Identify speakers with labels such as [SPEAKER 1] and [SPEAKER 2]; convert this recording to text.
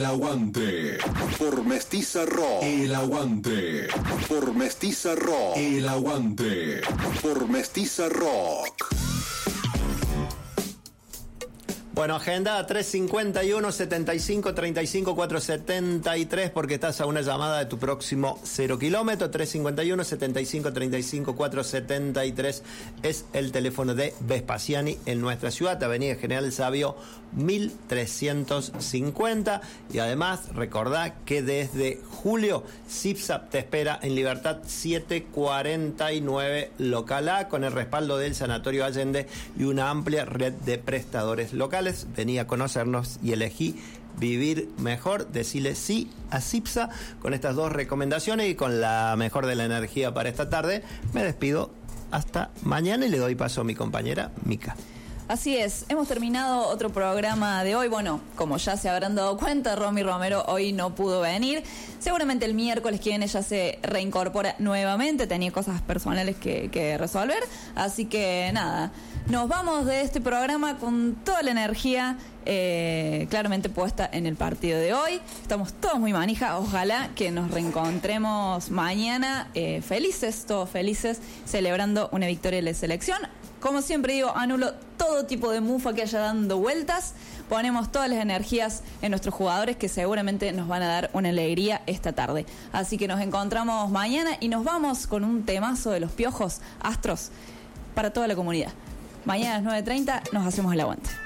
[SPEAKER 1] El aguante. Por Mestiza Rock. El aguante. Por Mestiza Rock. El aguante. Por Mestiza Rock.
[SPEAKER 2] Bueno, agenda 351 75 35 473 porque estás a una llamada de tu próximo 0 kilómetro. 351 75 35 473 es el teléfono de Vespasiani en nuestra ciudad, Avenida General Sabio 1350. Y además recordá que desde julio CIPSA te espera en Libertad 749 local A, con el respaldo del Sanatorio Allende y una amplia red de prestadores locales. Vení a conocernos y elegí vivir mejor. Decile sí a CIPSA. Con estas dos recomendaciones y con la mejor de la energía para esta tarde, me despido hasta mañana y le doy paso a mi compañera Mica.
[SPEAKER 3] Así es, hemos terminado otro programa de hoy. Bueno, como ya se habrán dado cuenta, Romy Romero hoy no pudo venir. Seguramente el miércoles que viene ya se reincorpora nuevamente. Tenía cosas personales que resolver. Así que nada, nos vamos de este programa con toda la energía claramente puesta en el partido de hoy. Estamos todos muy manija. Ojalá que nos reencontremos mañana felices, todos felices, celebrando una victoria de la selección. Como siempre digo, anulo todo tipo de mufa que haya dando vueltas. Ponemos todas las energías en nuestros jugadores que seguramente nos van a dar una alegría esta tarde. Así que nos encontramos mañana y nos vamos con un temazo de los Piojos, Astros, para toda la comunidad. Mañana a las 9:30 nos hacemos el aguante.